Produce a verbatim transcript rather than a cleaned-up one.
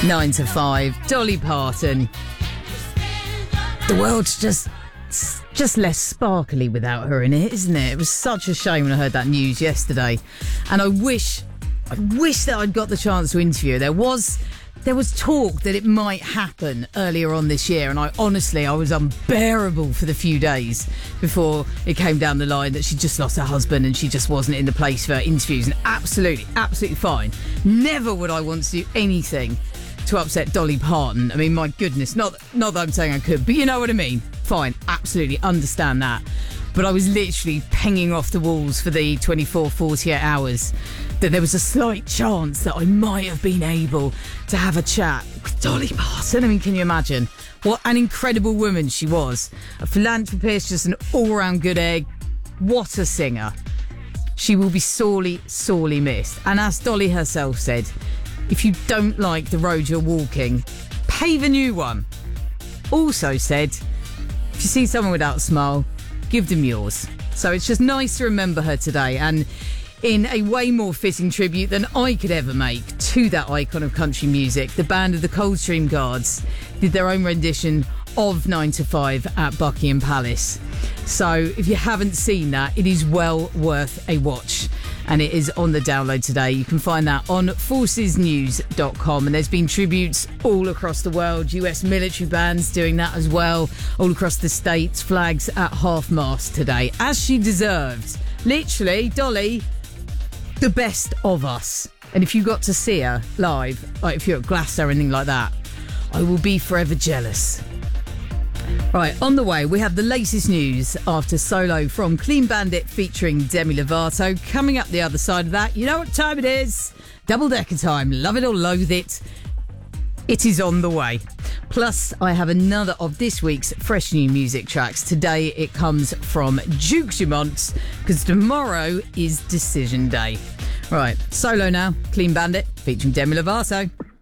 Nine to five, Dolly Parton. The world's just just less sparkly without her in it, isn't it? It was such a shame when I heard that news yesterday. And I wish, I wish that I'd got the chance to interview her. There was, there was talk that it might happen earlier on this year, and I honestly, I was unbearable for the few days before it came down the line that she just lost her husband and she just wasn't in the place for interviews. And absolutely, absolutely fine. Never would I want to do anything to upset Dolly Parton. I mean, my goodness, not not that I'm saying I could, but you know what I mean. Fine, absolutely understand that. But I was literally pinging off the walls for the twenty-four, forty-eight hours that there was a slight chance that I might have been able to have a chat with Dolly Parton. I mean, can you imagine what an incredible woman she was? A philanthropist, just an all-round good egg. What a singer. She will be sorely, sorely missed. And as Dolly herself said, if you don't like the road you're walking, pave a new one. Also said, if you see someone without a smile, give them yours. So it's just nice to remember her today, and in a way more fitting tribute than I could ever make to that icon of country music, the band of the Coldstream Guards did their own rendition of nine to five at Buckingham Palace. So if you haven't seen that, it is well worth a watch. And it is on the download today. You can find that on forces news dot com. And there's been tributes all across the world. U S military bands doing that as well. All across the States, flags at half-mast today, as she deserved. Literally, Dolly, the best of us. And if you got to see her live, like if you're at Glasgow or anything like that, I will be forever jealous. Right, on the way, we have the latest news after Solo from Clean Bandit featuring Demi Lovato. Coming up the other side of that, you know what time it is? Double-decker time. Love it or loathe it. It is on the way. Plus, I have another of this week's fresh new music tracks. Today, it comes from Duke Dumont, because tomorrow is Decision Day. Right, Solo now, Clean Bandit featuring Demi Lovato.